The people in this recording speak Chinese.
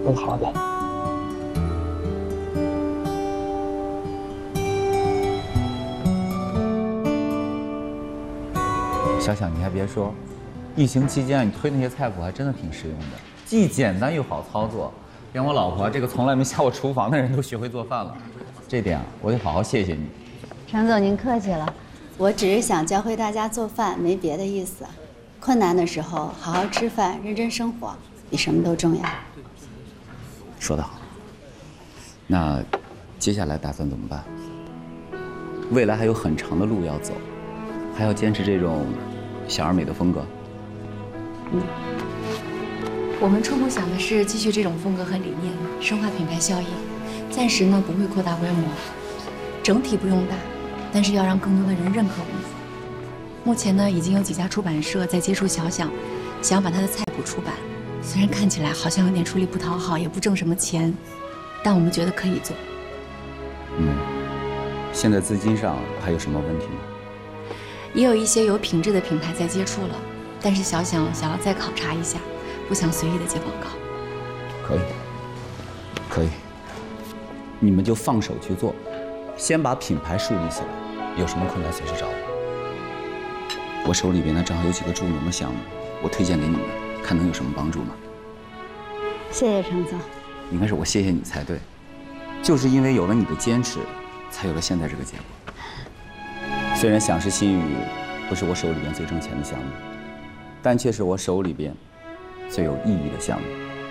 更好的。 小小，你还别说，疫情期间你推那些菜谱还真的挺实用的，既简单又好操作，连我老婆这个从来没下过厨房的人都学会做饭了。这点我得好好谢谢你。 程总，您客气了。 我只是想教会大家做饭，没别的意思。困难的时候，好好吃饭，认真生活，比什么都重要。 说得好。那接下来打算怎么办？未来还有很长的路要走，还要坚持这种小而美的风格。 我们初步想的是继续这种风格和理念，深化品牌效应。暂时呢不会扩大规模，整体不用大，但是要让更多的人认可我们。目前呢已经有几家出版社在接触小想，想要把他的菜谱出版。虽然看起来好像有点出力不讨好，也不挣什么钱，但我们觉得可以做。 现在资金上还有什么问题吗？ 也有一些有品质的品牌在接触了，但是小想想要再考察一下，不想随意的接广告。 可以，你们就放手去做，先把品牌树立起来，有什么困难随时找我。我手里边呢正好有几个助农的项目，我推荐给你们，看能有什么帮助吗？ 谢谢程总。 应该是我谢谢你才对，就是因为有了你的坚持，才有了现在这个结果。虽然享食新语不是我手里边最挣钱的项目，但却是我手里边最有意义的项目。